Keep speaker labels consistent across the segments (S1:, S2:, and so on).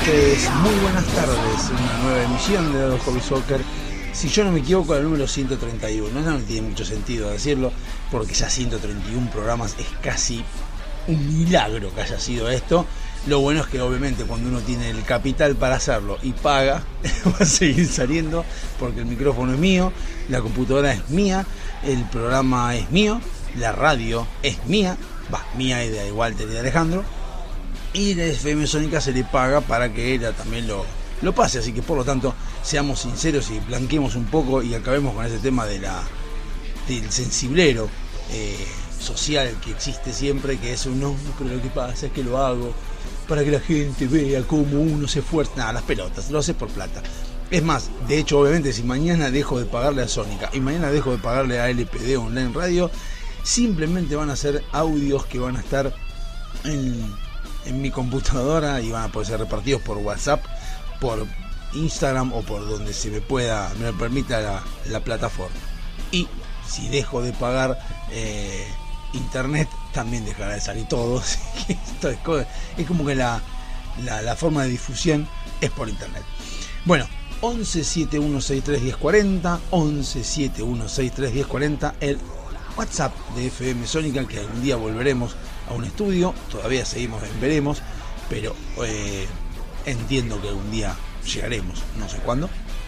S1: ustedes? Muy buenas tardes, una nueva emisión de Dado Hobby Soccer. Si yo no me equivoco, el número 131. No tiene mucho sentido decirlo, porque ya 131 programas es casi un milagro que haya sido esto. Lo bueno es que obviamente cuando uno tiene el capital para hacerlo y paga, va a seguir saliendo, porque el micrófono es mío, la computadora es mía, el programa es mío, la radio es mía, mía y de Walter y de Alejandro, y la FM Sónica se le paga para que ella también lo pase. Así que por lo tanto seamos sinceros y blanqueemos un poco y acabemos con ese tema del sensiblero social que existe siempre, que es un no, pero lo que pasa es que lo hago para que la gente vea cómo uno se esfuerza. Nada, las pelotas, lo haces por plata. Es más, de hecho, obviamente, si mañana dejo de pagarle a Sónica y mañana dejo de pagarle a LPD Online Radio, simplemente van a ser audios que van a estar en mi computadora y van a poder ser repartidos por WhatsApp, por Instagram o por donde me lo permita la plataforma. Y si dejo de pagar internet, también dejará de salir todo. Es como que la forma de difusión es por internet. Bueno, 1171631040, 1171631040, el WhatsApp de FM Sónica, que algún día volveremos a un estudio. Todavía seguimos en veremos, pero entiendo que algún día llegaremos, no sé cuándo.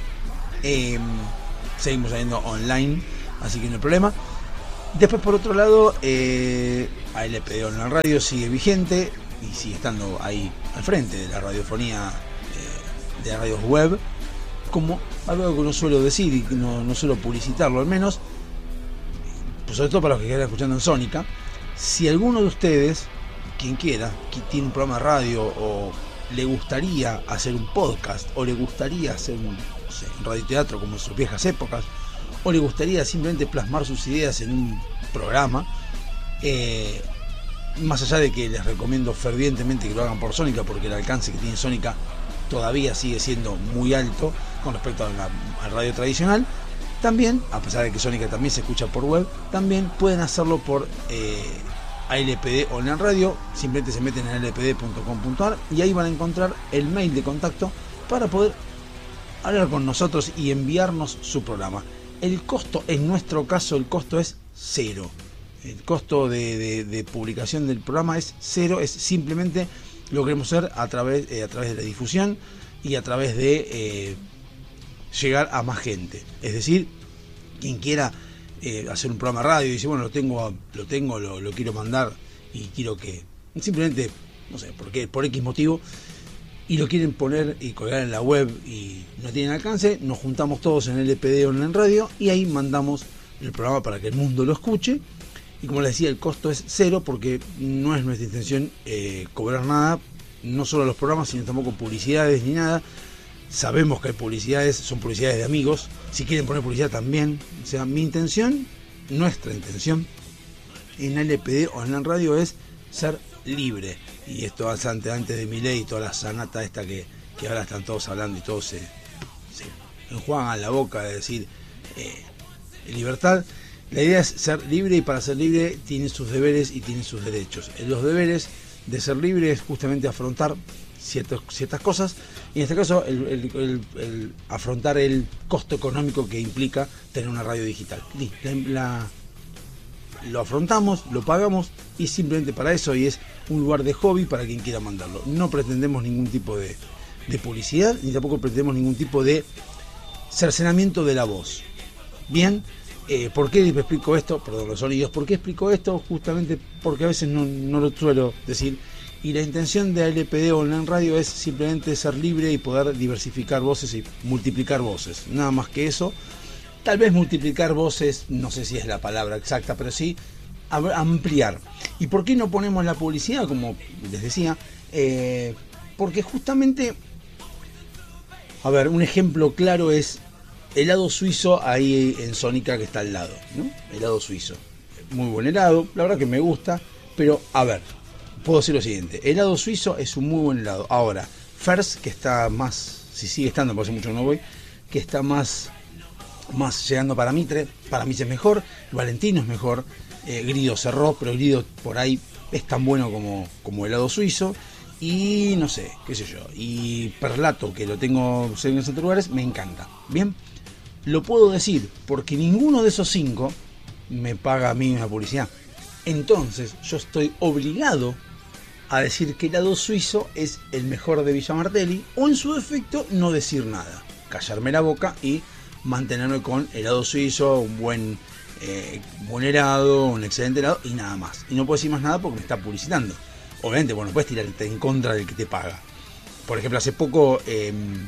S1: Seguimos saliendo online, así que no hay problema. Después, por otro lado, ALPD Online Radio sigue vigente y sigue estando ahí al frente de la radiofonía de las radios web, como algo que no suelo decir y que no suelo publicitarlo, al menos, pues sobre todo para los que quieran escuchando en Sónica. Si alguno de ustedes, quien quiera, que tiene un programa de radio o le gustaría hacer un podcast o le gustaría hacer un radioteatro como en sus viejas épocas, o le gustaría simplemente plasmar sus ideas en un programa, más allá de que les recomiendo fervientemente que lo hagan por Sónica, porque el alcance que tiene Sónica todavía sigue siendo muy alto con respecto al radio tradicional, también, a pesar de que Sónica también se escucha por web, también pueden hacerlo por ALPD Online Radio. Simplemente se meten en lpd.com.ar y ahí van a encontrar el mail de contacto para poder hablar con nosotros y enviarnos su programa. El costo, en nuestro caso, el costo es cero. El costo de publicación del programa es cero. Es simplemente lo que queremos hacer a través de la difusión y a través de llegar a más gente. Es decir, quien quiera hacer un programa de radio y dice, bueno, lo quiero mandar y quiero que simplemente, no sé, por X motivo, y lo quieren poner y colgar en la web y no tienen alcance, nos juntamos todos en LPD Online Radio y ahí mandamos el programa para que el mundo lo escuche. Y como les decía, el costo es cero, porque no es nuestra intención cobrar nada, no solo los programas, sino tampoco publicidades ni nada. Sabemos que hay publicidades, son publicidades de amigos. Si quieren poner publicidad también. O sea, mi intención, nuestra intención en LPD Online Radio es ser libre. Y esto antes de mi ley y toda la sanata esta que ahora están todos hablando y todos se enjuagan la boca de decir libertad. La idea es ser libre, y para ser libre tiene sus deberes y tiene sus derechos. Los deberes de ser libre es justamente afrontar ciertas cosas, y en este caso el afrontar el costo económico que implica tener una radio digital. Lo afrontamos, lo pagamos, y simplemente para eso, y es un lugar de hobby para quien quiera mandarlo. No pretendemos ningún tipo de publicidad, ni tampoco pretendemos ningún tipo de cercenamiento de la voz. Bien, ¿por qué explico esto? Perdón, los sonidos. ¿Por qué explico esto? Justamente porque a veces no lo suelo decir. Y la intención de LPD Online Radio es simplemente ser libre y poder diversificar voces y multiplicar voces. Nada más que eso. Tal vez multiplicar voces, no sé si es la palabra exacta, pero sí ampliar. ¿Y por qué no ponemos la publicidad, como les decía? Porque justamente, a ver, un ejemplo claro es helado suizo ahí en Sónica, que está al lado, ¿no? Helado suizo. Muy buen helado, la verdad que me gusta, pero a ver, puedo decir lo siguiente: helado suizo es un muy buen helado. Ahora, Fers, que está más, si sigue estando, porque hace mucho que no voy, que está más llegando para Mitre, para mí es mejor. Valentino es mejor. Grido cerró, pero Grido por ahí es tan bueno como helado suizo. y no sé, qué sé yo, y Perlato, que lo tengo en otros lugares, me encanta. Bien, lo puedo decir porque ninguno de esos 5 me paga a mí una publicidad. Entonces yo estoy obligado a decir que helado suizo es el mejor de Villa Martelli, o en su defecto no decir nada, callarme la boca y mantenerme con helado suizo, un buen helado, un excelente helado y nada más. Y no puedo decir más nada porque me está publicitando. Obviamente, bueno, puedes tirarte en contra del que te paga. Por ejemplo, hace poco el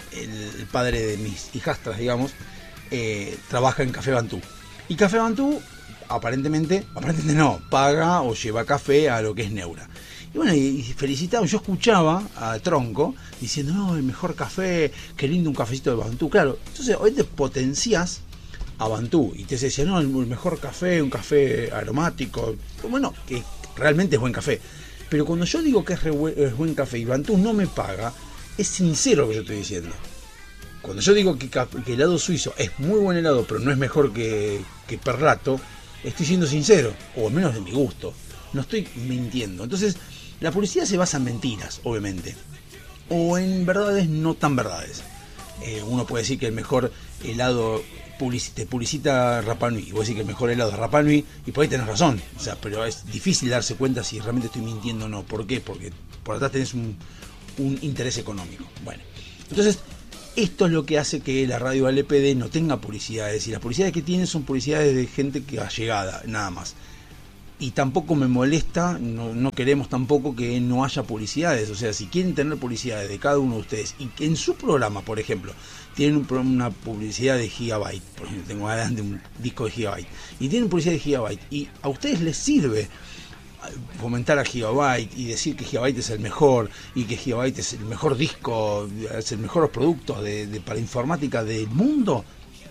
S1: padre de mis hijastras, digamos, trabaja en Café Bantú. Y Café Bantú aparentemente no, paga o lleva café a lo que es Neura. Y bueno, y felicitaba, yo escuchaba a Tronco diciendo, no, el mejor café, qué lindo un cafecito de Bantú. Claro, entonces hoy te potencias a Bantú y te decía, no, el mejor café, un café aromático, bueno, que realmente es buen café. Pero cuando yo digo que es buen café y Bantú no me paga, es sincero lo que yo estoy diciendo. Cuando yo digo que helado suizo es muy buen helado, pero no es mejor que Perlato, estoy siendo sincero, o al menos de mi gusto. No estoy mintiendo. Entonces, la publicidad se basa en mentiras, obviamente, o en verdades no tan verdades. Uno puede decir que el mejor helado te publicita Rapa Nui, y voy a decir que el mejor helado es Rapa Nui, y por ahí tenés razón, o sea, pero es difícil darse cuenta si realmente estoy mintiendo o no. ¿Por qué? Porque por atrás tenés un interés económico. Bueno, entonces esto es lo que hace que la radio LPD no tenga publicidades, y las publicidades que tiene son publicidades de gente que allegada, nada más. Y tampoco me molesta, no queremos tampoco que no haya publicidades. O sea, si quieren tener publicidades de cada uno de ustedes y que en su programa, por ejemplo, tienen una publicidad de Gigabyte, por ejemplo, tengo adelante un disco de Gigabyte, y tienen publicidad de Gigabyte, y a ustedes les sirve fomentar a Gigabyte y decir que Gigabyte es el mejor y que Gigabyte es el mejor disco, es el mejor producto para informática del mundo,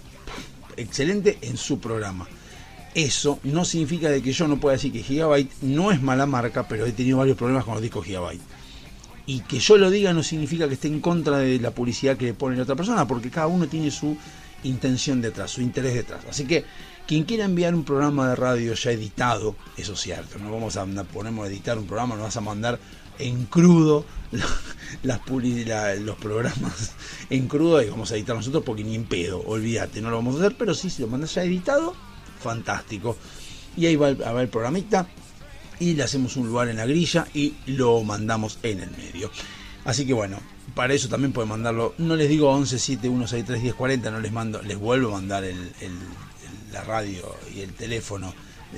S1: excelente en su programa. Eso no significa de que yo no pueda decir que Gigabyte no es mala marca, pero he tenido varios problemas con los discos Gigabyte. Y que yo lo diga no significa que esté en contra de la publicidad que le pone la otra persona, porque cada uno tiene su intención detrás, su interés detrás. Así que quien quiera enviar un programa de radio ya editado, eso es cierto, no vamos a ponemos a editar un programa, nos vas a mandar en crudo los programas en crudo y vamos a editar nosotros porque ni en pedo, olvídate, no lo vamos a hacer, pero sí, si lo mandas ya editado, fantástico. Y ahí va el programita y le hacemos un lugar en la grilla y lo mandamos en el medio. Así que bueno, para eso también pueden mandarlo, no les digo 11 7163 1040, no les mando, les vuelvo a mandar la radio y el teléfono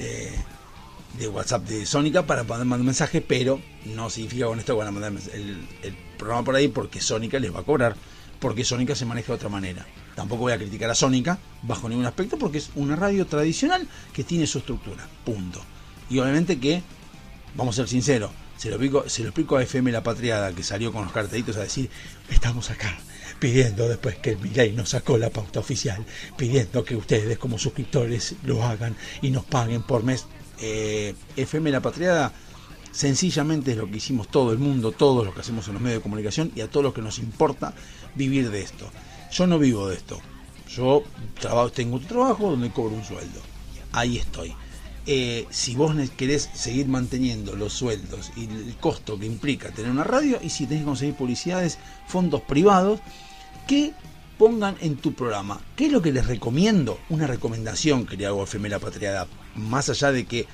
S1: de WhatsApp de Sónica para poder mandar un mensaje, pero no significa con esto que van a mandar el programa por ahí porque Sónica les va a cobrar, porque Sónica se maneja de otra manera. Tampoco voy a criticar a Sónica bajo ningún aspecto porque es una radio tradicional que tiene su estructura, punto. Y obviamente que, vamos a ser sinceros, se lo explico a FM La Patriada, que salió con los cartelitos a decir, estamos acá pidiendo después que el Milei nos sacó la pauta oficial, pidiendo que ustedes como suscriptores lo hagan y nos paguen por mes. FM La Patriada sencillamente es lo que hicimos todo el mundo, todos los que hacemos en los medios de comunicación y a todos los que nos importa vivir de esto. Yo no vivo de esto, yo tengo un trabajo donde cobro un sueldo, ahí estoy. Si vos querés seguir manteniendo los sueldos y el costo que implica tener una radio, y si tenés que conseguir publicidades, fondos privados que pongan en tu programa. ¿Qué es lo que les recomiendo? Una recomendación que le hago a FM La Patriada, más allá de que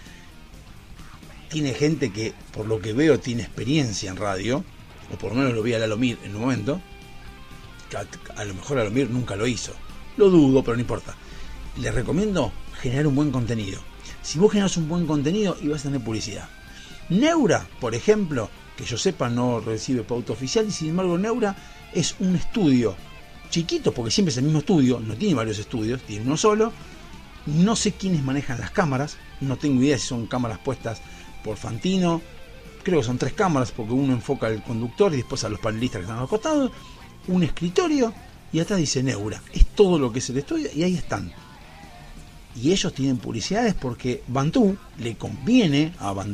S1: tiene gente que, por lo que veo, tiene experiencia en radio, o por lo menos lo vi a Lalomir en un momento, que a lo mejor Lalomir nunca lo hizo, lo dudo, pero no importa. Les recomiendo generar un buen contenido. Si vos generas un buen contenido y vas a tener publicidad. Neura, por ejemplo, que yo sepa no recibe pauta oficial, y sin embargo Neura es un estudio chiquito, porque siempre es el mismo estudio, no tiene varios estudios, tiene uno solo. No sé quiénes manejan las cámaras, no tengo idea si son cámaras puestas por Fantino, creo que son 3 cámaras, porque uno enfoca al conductor y después a los panelistas que están a los costados, un escritorio y atrás dice Neura, es todo lo que es el estudio y ahí están. Y ellos tienen publicidades porque Bantú le conviene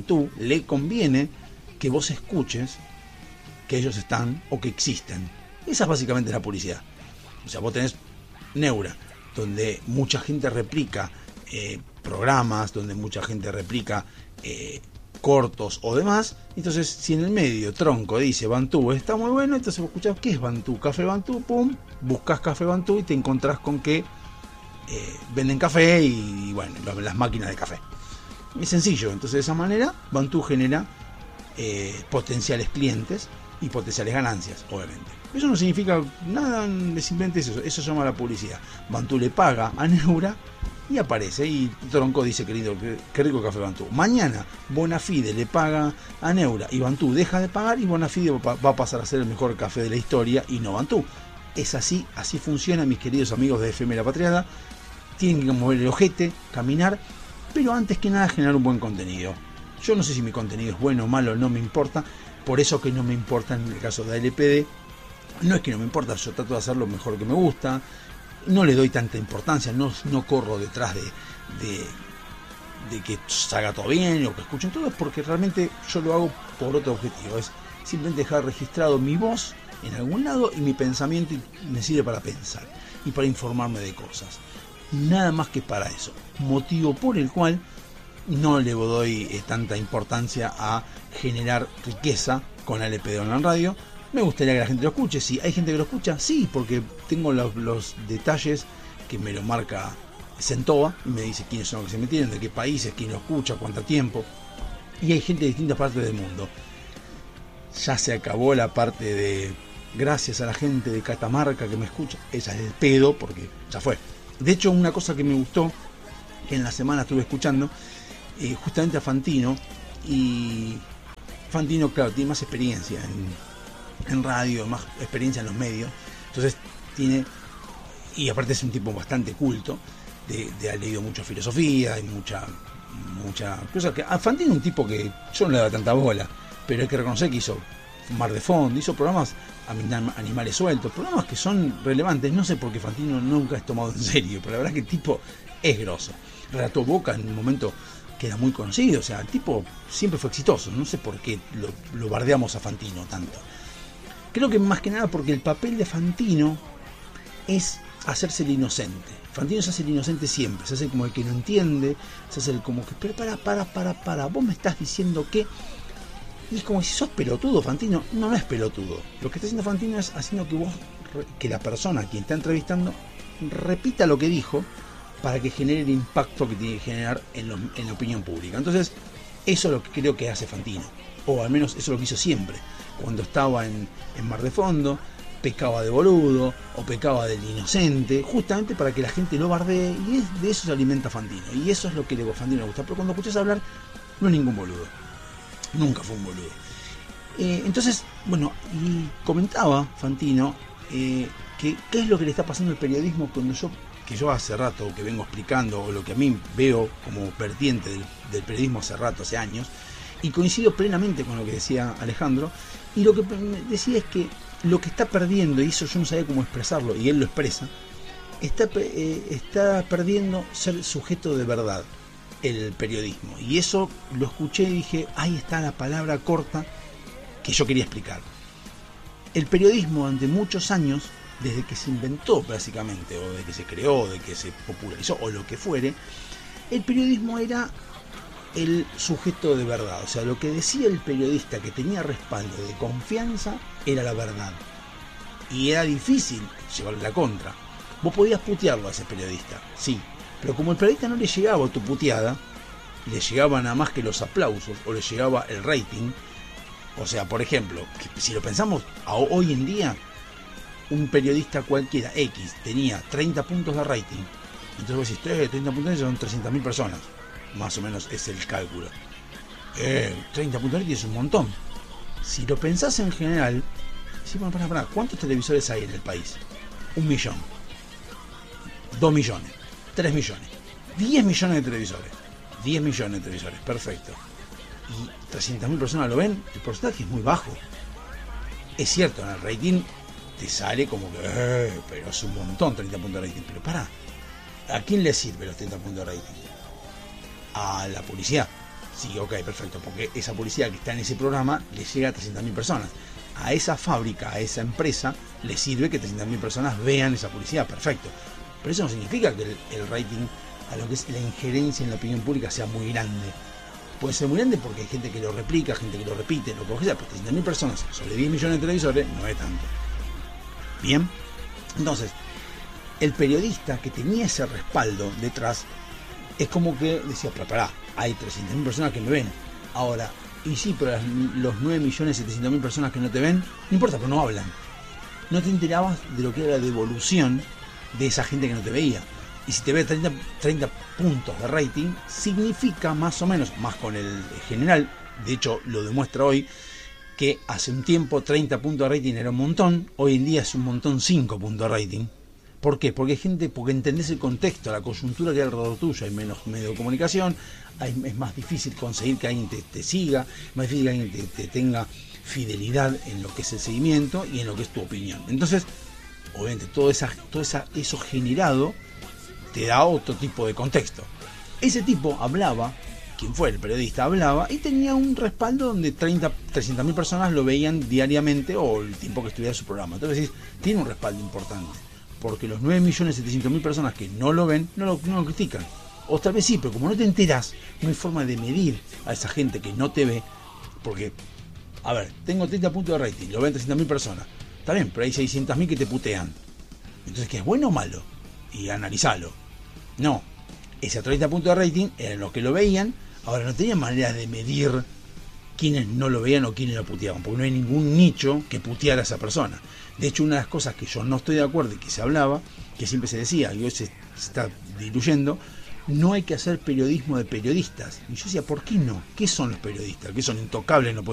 S1: que vos escuches que ellos están o que existen. Esa es básicamente la publicidad. O sea, vos tenés Neura, donde mucha gente replica programas, donde mucha gente replica cortos o demás. Entonces, si en el medio Tronco dice Bantú está muy bueno, entonces vos escuchás, ¿qué es Bantú? Café Bantú, pum, buscas Café Bantú y te encontrás con que venden café y bueno, las máquinas de café. Es sencillo. Entonces, de esa manera Bantú genera potenciales clientes y potenciales ganancias, obviamente. Eso no significa nada, simplemente eso se llama la publicidad. Bantú le paga a Neura y aparece, y Tronco dice, querido, qué rico café Bantú. Mañana Bonafide le paga a Neura y Bantú deja de pagar, y Bonafide va a pasar a ser el mejor café de la historia y no Bantú. Es así funciona, mis queridos amigos de FM La Patriada. Tienen que mover el ojete, caminar, pero antes que nada generar un buen contenido. Yo no sé si mi contenido es bueno o malo, no me importa. Por eso que no me importa en el caso de LPD. No es que no me importa, yo trato de hacer lo mejor que me gusta. No le doy tanta importancia, no corro detrás de que salga todo bien o que escuchen todo, porque realmente yo lo hago por otro objetivo. Es simplemente dejar registrado mi voz en algún lado y mi pensamiento me sirve para pensar y para informarme de cosas. Nada más que para eso. Motivo por el cual no le doy tanta importancia a generar riqueza con LPD Online Radio. Me gustaría que la gente lo escuche. Si hay gente que lo escucha, sí, porque tengo los detalles que me lo marca Centova y me dice quiénes son los que se metieron, de qué países, quién lo escucha, cuánto tiempo. Y hay gente de distintas partes del mundo. Ya se acabó la parte de gracias a la gente de Catamarca que me escucha. Esa es el pedo, porque ya fue. De hecho, una cosa que me gustó, que en la semana estuve escuchando, justamente a Fantino, y Fantino, claro, tiene más experiencia en radio, más experiencia en los medios, entonces tiene, y aparte es un tipo bastante culto, ha leído mucha filosofía y mucha cosa, que a Fantino es un tipo que yo no le daba tanta bola, pero hay que reconocer que hizo Mar de Fondo, hizo programas Animales Sueltos, programas que son relevantes. No sé por qué Fantino nunca es tomado en serio, pero la verdad es que el tipo es grosso. Relató Boca en un momento que era muy conocido, o sea, el tipo siempre fue exitoso. No sé por qué lo bardeamos a Fantino tanto. Creo que más que nada porque el papel de Fantino es hacerse el inocente. Fantino se hace el inocente siempre, se hace como el que no entiende, se hace el como que, pero para, vos me estás diciendo que... Y es como si sos pelotudo, Fantino. No es pelotudo. Lo que está haciendo Fantino es haciendo que la persona a quien está entrevistando repita lo que dijo para que genere el impacto que tiene que generar en la opinión pública. Entonces, eso es lo que creo que hace Fantino. O al menos eso es lo que hizo siempre. Cuando estaba en Mar de Fondo, pecaba de boludo o pecaba del inocente, justamente para que la gente lo bardee, y de eso se alimenta Fantino. Y eso es lo que a Fantino le gusta. Pero cuando escuchas hablar, no es ningún boludo. Nunca fue un boludo. Entonces, bueno, y comentaba Fantino que qué es lo que le está pasando al periodismo que yo hace rato que vengo explicando, o lo que a mí veo como vertiente del periodismo hace rato, hace años, y coincido plenamente con lo que decía Alejandro, y lo que decía es que lo que está perdiendo, y eso yo no sabía cómo expresarlo, y él lo expresa, está perdiendo ser sujeto de verdad el periodismo. Y eso lo escuché y dije, ahí está la palabra corta que yo quería explicar. El periodismo durante muchos años, desde que se inventó básicamente, o de que se creó, de que se popularizó, o lo que fuere, el periodismo era el sujeto de verdad. O sea, lo que decía el periodista que tenía respaldo de confianza era la verdad. Y era difícil llevarle la contra. Vos podías putearlo a ese periodista, sí, pero como el periodista no le llegaba tu puteada, le llegaban nada más que los aplausos o le llegaba el rating. O sea, por ejemplo, que si lo pensamos hoy en día, un periodista cualquiera X tenía 30 puntos de rating. Entonces vos decís, 30 puntos son 300.000 personas. Más o menos es el cálculo. 30 puntos de rating es un montón. Si lo pensás en general, decís, bueno, pará, ¿cuántos televisores hay en el país? 1 millón. 2 millones. 3 millones, 10 millones de televisores, 10 millones de televisores, perfecto. Y 300.000 personas lo ven, el porcentaje es muy bajo. Es cierto, en el rating te sale como que, pero es un montón 30 puntos de rating. Pero pará, ¿a quién le sirve los 30 puntos de rating? A la publicidad. Sí, ok, perfecto, porque esa publicidad que está en ese programa le llega a 300.000 personas. A esa fábrica, a esa empresa, le sirve que 300.000 personas vean esa publicidad, perfecto. Pero eso no significa que el rating, a lo que es la injerencia en la opinión pública, sea muy grande. puede ser muy grande porque hay gente que lo replica, gente que lo repite, lo que sea, pero 300.000 personas sobre 10 millones de televisores no es tanto. Bien, entonces, el periodista que tenía ese respaldo detrás, es como que decía, pero pará, hay 300.000 personas que me ven. Ahora, y sí, pero los 9.700.000 personas que no te ven, no importa, pero no hablan. No te enterabas de lo que era la devolución de esa gente que no te veía. Y si te ve 30 puntos de rating, significa más o menos, más con el general, de hecho lo demuestra hoy, que hace un tiempo 30 puntos de rating era un montón, hoy en día es un montón 5 puntos de rating. ¿Por qué? Porque hay gente, porque entendés el contexto, la coyuntura que hay alrededor tuyo, hay menos medio de comunicación, es más difícil conseguir que alguien te siga, es más difícil que alguien te tenga fidelidad en lo que es el seguimiento y en lo que es tu opinión. Entonces, obviamente, todo eso generado te da otro tipo de contexto. Ese tipo hablaba, quien fue el periodista, hablaba y tenía un respaldo donde 300.000 personas lo veían diariamente o el tiempo que estuviera su programa. Entonces decís, tiene un respaldo importante, porque los 9.700.000 personas que no lo ven, no lo critican. O tal vez sí, pero como no te enteras, no hay forma de medir a esa gente que no te ve, porque, a ver, tengo 30 puntos de rating, lo ven 300.000 personas, está bien, pero hay 600.000 que te putean. Entonces, ¿qué es bueno o malo? Y analizalo. No, ese 30 puntos de rating eran los que lo veían, ahora no tenían manera de medir quiénes no lo veían o quiénes lo puteaban, porque no hay ningún nicho que puteara a esa persona. De hecho, una de las cosas que yo no estoy de acuerdo y que se hablaba, que siempre se decía, y hoy se está diluyendo, no hay que hacer periodismo de periodistas. Y yo decía, ¿por qué no? ¿Qué son los periodistas? ¿Qué son intocables? No